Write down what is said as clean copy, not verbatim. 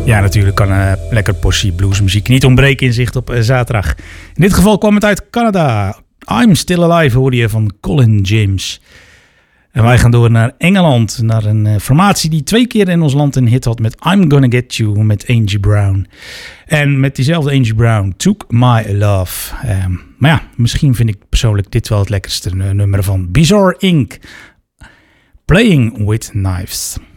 Ja, natuurlijk kan een lekker portie bluesmuziek niet ontbreken in zicht op zaterdag. In dit geval kwam het uit Canada. I'm Still Alive hoorde je van Colin James. En wij gaan door naar Engeland, naar een formatie die 2 keer in ons land een hit had met I'm Gonna Get You met Angie Brown. En met diezelfde Angie Brown, Took My Love. Maar ja, misschien vind ik persoonlijk dit wel het lekkerste nummer van Bizarre Inc. Playing with Knives.